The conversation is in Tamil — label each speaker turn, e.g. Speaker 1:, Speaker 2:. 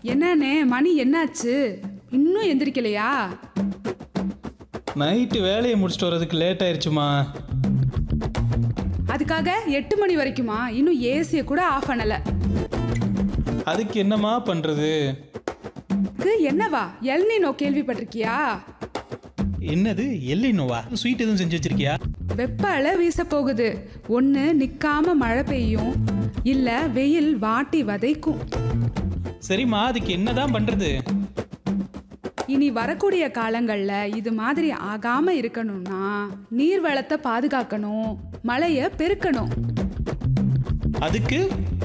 Speaker 1: என்னண்ணே, மணி என்னாச்சு? இன்னும் எந்திரிக்கலையா?
Speaker 2: நைட்டு வேலையை முடிச்சுட்டு வர்றதுக்கு லேட் ஆயிடுச்சுமா.
Speaker 1: அதுக்காக 8 மணி வரைக்குமா? இன்னும் ஏசியை கூட ஆஃப் பண்ணல.
Speaker 2: அதுக்கு என்னம்மா பண்றது?
Speaker 1: என்னவா? எல்னினோ கேள்விப்பட்டிருக்கியா?
Speaker 2: என்னது எல்லினோவா? ஸ்வீட் எதுவும் செஞ்சு வச்சிருக்கியா?
Speaker 1: வெப்ப அலை வீச போகுது. ஒன்று நிற்காம மழை பெய்யும், இல்லை வெயில் வாட்டி வதைக்கும்.
Speaker 2: சரிம்மா, அதுக்கு என்னதான் பண்றது?
Speaker 1: இனி வரக்கூடிய காலங்கள்ல இது மாதிரி ஆகாம இருக்கணும்னா நீர் வளத்தை பாதுகாக்கணும், மழையை பெருக்கணும்.
Speaker 2: அதுக்கு